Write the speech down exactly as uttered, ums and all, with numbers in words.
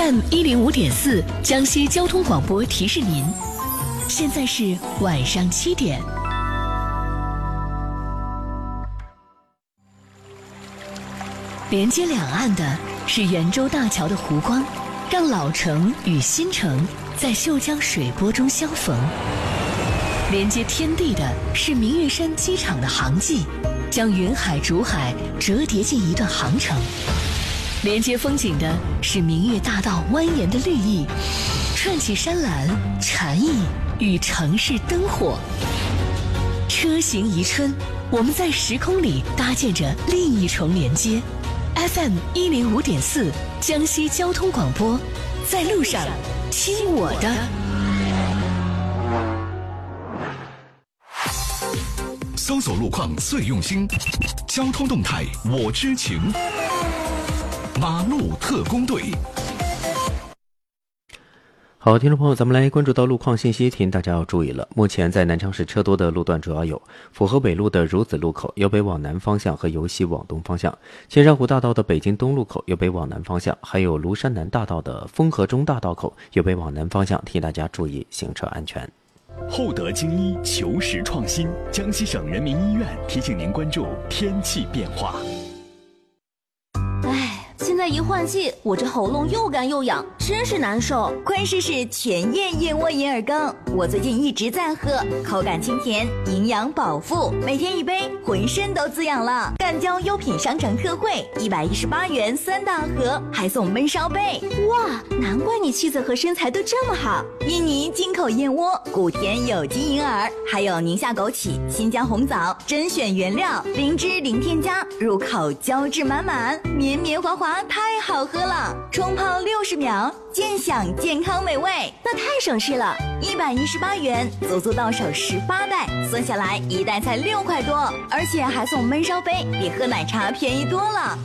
F M 一零五点四江西交通广播提示您，现在是晚上七点。连接两岸的是圆洲大桥的湖光，让老城与新城在秀江水波中相逢。连接天地的是明月山机场的航迹，将云海竹海折叠进一段航程。连接风景的是明月大道蜿蜒的绿意，串起山岚禅意与城市灯火。车行宜春，我们在时空里搭建着另一重连接。F M 一零五点四江西交通广播，在路上听我的。 搜索路况最用心，交通动态我知情。马路特工队。 好，听众朋友，咱们来关注到路况信息，提醒大家要注意了。目前在南昌市车多的路段主要有府河北路的汝子路口由北往南方向和由西往东方向，千山湖大道的北京东路口由北往南方向，还有庐山南大道的丰河中大道口由北往南方向，提醒大家注意行车安全。 厚德精医，求实创新，江西省人民医院提醒您关注天气变化。 现在一换季，我这喉咙又干又痒，真是难受。 快试试全燕燕窝银耳羹，我最近一直在喝，口感清甜，营养饱腹，每天一杯，浑身都滋养了。赣交优品商城特惠，一百一十八元三大盒，还送焖烧杯。 哇，难怪你气色和身材都这么好。 印尼进口燕窝，古田有机银耳，还有宁夏枸杞、新疆红枣，甄选原料，零脂零添加，入口胶质满满，绵绵滑滑。太好喝了，冲泡六十秒，健享健康美味， 那太省事了。 一百一十八元，足足到手十八袋，算下来一袋才六块多，而且还送焖烧杯，比喝奶茶便宜多了。